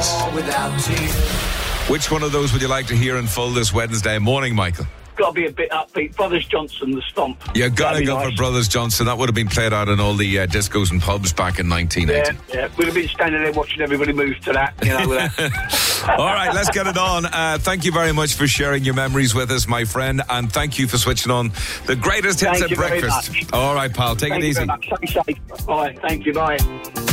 without tears. Which one of those would you like to hear in full this Wednesday morning, Michael? Got to be a bit upbeat. Brothers Johnson, The Stomp. You got to go nice. for Brothers Johnson. That would have been played out in all the discos and pubs back in 1980. Yeah. We'd have been standing there watching everybody move to that, you know. With that. All right, let's get it on. Thank you very much for sharing your memories with us, my friend, and thank you for switching on the greatest hits Thank at you very breakfast. much. All right, pal, take it easy. Thank you very much. Stay safe. All right, thank you. Bye.